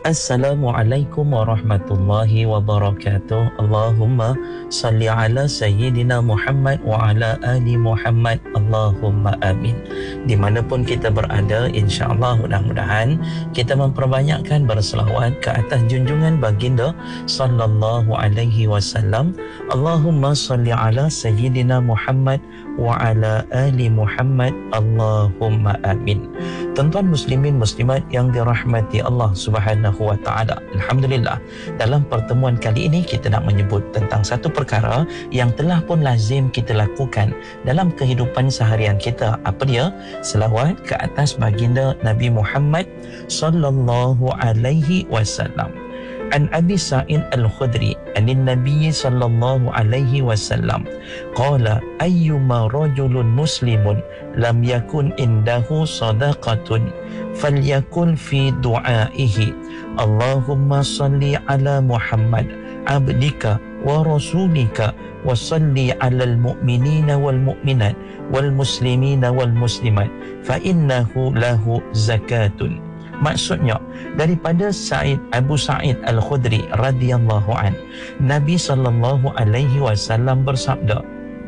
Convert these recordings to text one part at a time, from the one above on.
Assalamualaikum warahmatullahi wabarakatuh. Allahumma salli ala Sayyidina Muhammad wa ala ali Muhammad. Allahumma amin. Dimanapun kita berada, insyaAllah mudah-mudahan kita memperbanyakkan berselawat ke atas junjungan baginda sallallahu alaihi wasallam. Allahumma salli ala Sayyidina Muhammad wa ala ali Muhammad. Allahumma amin. Tuan-tuan muslimin muslimat yang dirahmati Allah Subhanahu wa taala. Alhamdulillah, dalam pertemuan kali ini kita nak menyebut tentang satu perkara yang telah pun lazim kita lakukan dalam kehidupan seharian kita. Apa dia? Selawat ke atas baginda Nabi Muhammad sallallahu alaihi wasallam. An Abi Sa'id Al-Khudri anin Nabi sallallahu alaihi wasallam qala ayyuma rajulun muslimun lam yakun indahu sadaqatun falyakul fi du'aihi Allahumma salli ala Muhammad abdika wa rasulika wa salli ala al-mu'minina wal mu'minat wal muslimina wal muslimat fa innahu lahu zakatun. Maksudnya, daripada Abu Sa'id Al-Khudri radhiyallahu an, Nabi sallallahu alaihi wasallam bersabda,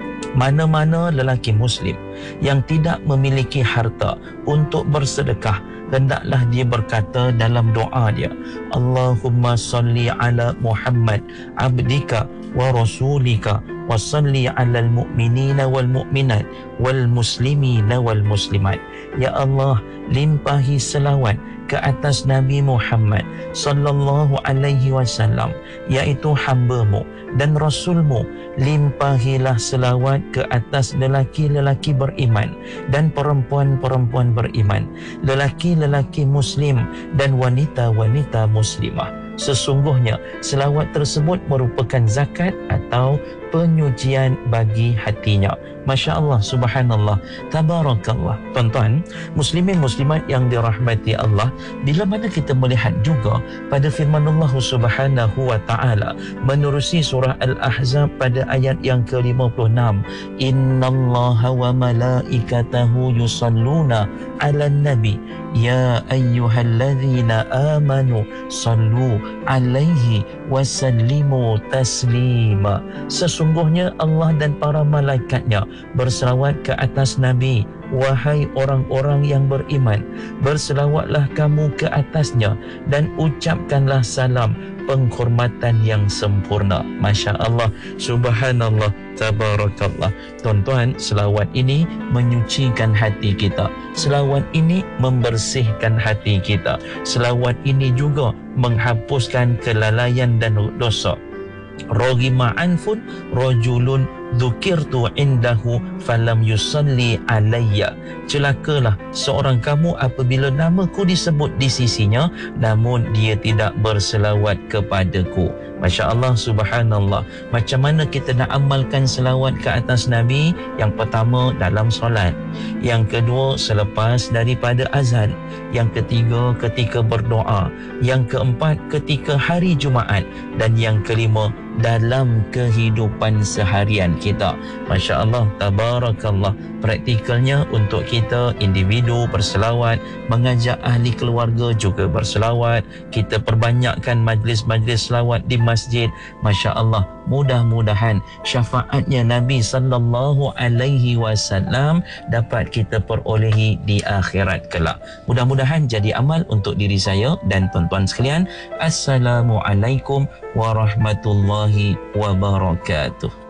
mana-mana lelaki muslim yang tidak memiliki harta untuk bersedekah, hendaklah dia berkata dalam doa dia, Allahumma salli ala Muhammad abdika wa rasulika wa salli ala al-mu'minina wal mu'minat wal muslimina wal muslimat. Ya Allah, limpahi selawat ke atas Nabi Muhammad sallallahu alaihi wasallam, iaitu hamba-Mu dan Rasul-Mu. Limpahilah selawat ke atas lelaki-lelaki beriman dan perempuan-perempuan beriman, lelaki-lelaki muslim dan wanita-wanita muslimah. Sesungguhnya selawat tersebut merupakan zakat atau penyucian bagi hatinya. Masya Allah, subhanallah, tabarakallah. Tuan-tuan muslimin muslimat yang dirahmati Allah, bila mana kita melihat juga pada firman Allah subhanahu wa ta'ala menerusi surah Al-Ahzab pada ayat yang ke-56, innallaha wa malaikatahu yusalluna ala nabi ya ayyuhalladzina amanu sallu alaihi wasallimu taslima. Sesungguhnya Allah dan para malaikatnya berselawat ke atas Nabi. Wahai orang-orang yang beriman, berselawatlah kamu ke atasnya dan ucapkanlah salam penghormatan yang sempurna. Masya Allah, subhanallah, tabarakallah. Tuan-tuan, selawat ini menyucikan hati kita. Selawat ini membersihkan hati kita. Selawat ini juga menghapuskan kelalaian dan dosa. Roghima anfun rajulun dzukirtu indahu falam yusalli alayya. Celakalah seorang kamu apabila namaku disebut di sisinya namun dia tidak berselawat kepadaku. Masya Allah, subhanallah. Macam mana kita nak amalkan selawat ke atas Nabi? Yang pertama, dalam solat. Yang kedua, selepas daripada azan. Yang ketiga, ketika berdoa. Yang keempat, ketika hari Jumaat. Dan yang kelima, dalam kehidupan seharian kita. Masya Allah, tabarakallah. Praktikalnya untuk kita individu berselawat, mengajak ahli keluarga juga berselawat, kita perbanyakkan majlis-majlis selawat di masjid. Masya Allah, mudah-mudahan syafaatnya Nabi sallallahu alaihi wasallam dapat kita perolehi di akhirat kelak. Mudah-mudahan jadi amal untuk diri saya dan tuan-tuan sekalian. Assalamualaikum warahmatullahi wabarakatuh.